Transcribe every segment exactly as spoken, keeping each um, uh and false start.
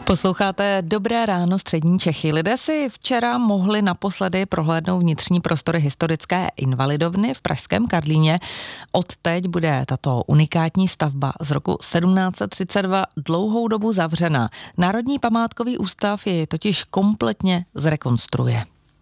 Posloucháte Dobré ráno střední Čechy. Lidé si včera mohli naposledy prohlédnout vnitřní prostory historické invalidovny v pražském Karlíně. Odteď bude tato unikátní stavba z roku sedmnáct set třicet dva dlouhou dobu zavřena. Národní památkový ústav ji totiž kompletně zrekonstruuje.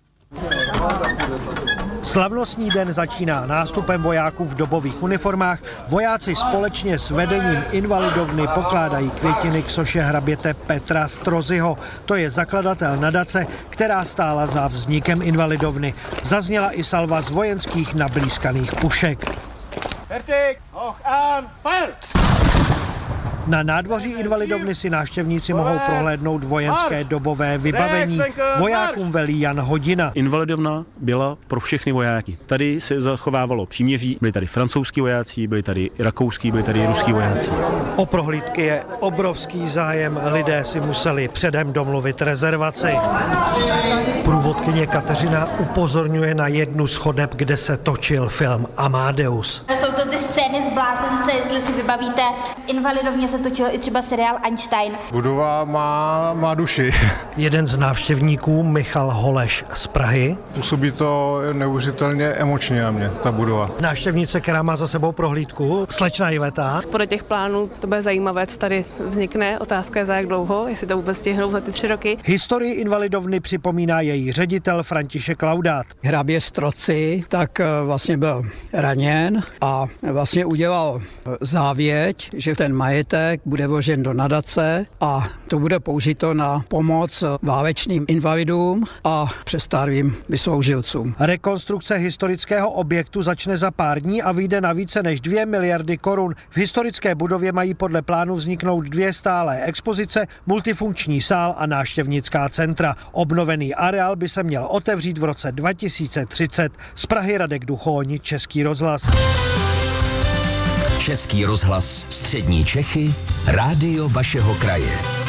Slavnostní den začíná nástupem vojáků v dobových uniformách. Vojáci společně s vedením invalidovny pokládají květiny k soše hraběte Petra Strozyho. To je zakladatel nadace, která stála za vznikem invalidovny. Zazněla i salva z vojenských nablýskaných pušek. Fertig, hoch an, fire! Na nádvoří invalidovny si návštěvníci mohou prohlédnout vojenské dobové vybavení. Vojákům velí Jan Hodina. Invalidovna byla pro všechny vojáky. Tady se zachovávalo příměří, byli tady francouzský vojáci, byli tady rakouský, byli tady ruský vojáci. O prohlídky je obrovský zájem, lidé si museli předem domluvit rezervaci. Průvodkyně Kateřina upozorňuje na jednu z chodeb, kde se točil film Amadeus. Jsou to ty scény z Blátence, jestli si vybavíte. Invalidovně se točil i třeba seriál Einstein. Budova má, má duši. Jeden z návštěvníků, Michal Holeš z Prahy. Působí to neuvěřitelně emočně na mě, ta budova. Návštěvnice, která má za sebou prohlídku, slečna Iveta. Podle těch plánů to bude zajímavé, co tady vznikne. Otázka je za jak dlouho, jestli to vůbec stihnou za ty tři roky. Historii invalidovny připomíná její ředitel František Laudát. Hrabě Strozy tak vlastně byl raněn a vlastně udělal závěť, že ten majetek bude vložen do nadace a to bude použito na pomoc válečným invalidům a přestárlým vysloužilcům. Rekonstrukce historického objektu začne za pár dní a vyjde na více než dvě miliardy korun. V historické budově mají podle plánu vzniknout dvě stálé expozice, multifunkční sál a návštěvnická centra. Obnovený areál by se měl otevřít v roce dva tisíce třicet. Z Prahy Radek Duchoň, Český rozhlas. Český rozhlas střední Čechy, rádio vašeho kraje.